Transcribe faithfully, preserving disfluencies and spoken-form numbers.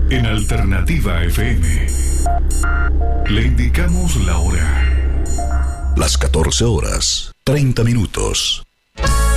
En Alternativa F M le indicamos la hora. Las catorce horas, treinta minutos.